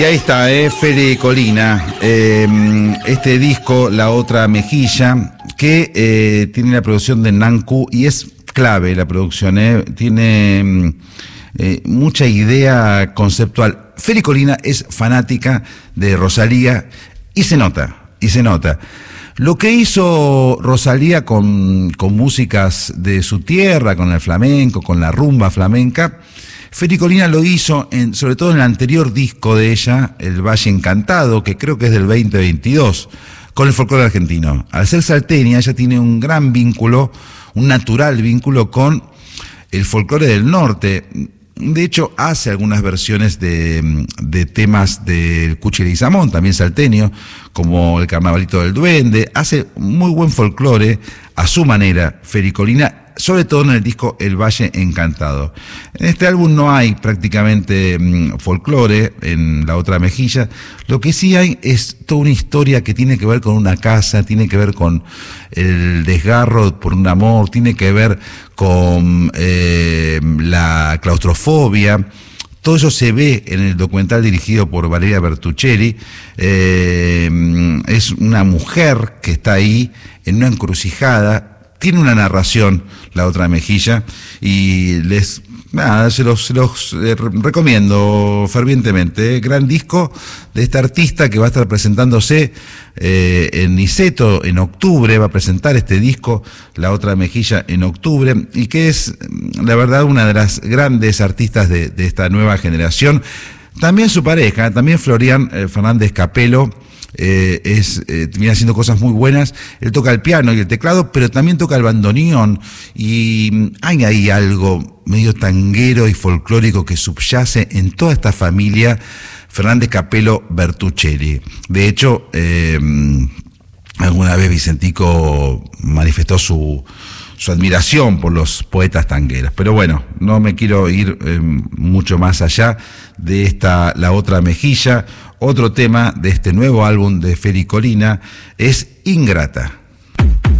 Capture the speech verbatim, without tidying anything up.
Y ahí está, eh, Fede Colina, eh, este disco, La Otra Mejilla, que eh, tiene la producción de Nanku y es clave la producción, eh, tiene eh, mucha idea conceptual. Fede Colina es fanática de Rosalía y se nota, y se nota. Lo que hizo Rosalía con, con músicas de su tierra, con el flamenco, con la rumba flamenca, Fede Colina lo hizo, en, sobre todo en el anterior disco de ella, El Valle Encantado, que creo que es del veinte veintidós, con el folclore argentino. Al ser salteña, ella tiene un gran vínculo, un natural vínculo con el folclore del norte. De hecho, hace algunas versiones de, de temas del Cuchi Leguizamón, también salteño, como el Carnavalito del Duende. Hace muy buen folclore a su manera, Fede Colina, sobre todo en el disco El Valle Encantado. En este álbum no hay prácticamente mmm, folclore, en La Otra Mejilla. Lo que sí hay es toda una historia que tiene que ver con una casa, tiene que ver con el desgarro por un amor, tiene que ver con eh, la claustrofobia. Todo eso se ve en el documental dirigido por Valeria Bertuccelli. Eh, es una mujer que está ahí en una encrucijada. Tiene una narración, La Otra Mejilla, y les nada, se los, se los eh, recomiendo fervientemente. Gran disco de esta artista que va a estar presentándose eh, en Niceto en octubre, va a presentar este disco, La Otra Mejilla, en octubre, y que es, la verdad, una de las grandes artistas de, de esta nueva generación. También su pareja, también Florian eh, Fernández Capelo, Eh, es, eh, viene haciendo cosas muy buenas. Él toca el piano y el teclado, pero también toca el bandoneón, y hay ahí algo medio tanguero y folclórico que subyace en toda esta familia Fernández Capelo Bertuccelli. De hecho, eh, alguna vez Vicentico manifestó su su admiración por los poetas tangueros. Pero bueno, no me quiero ir eh, mucho más allá de esta La Otra Mejilla. Otro tema de este nuevo álbum de Fede Colina es Ingrata.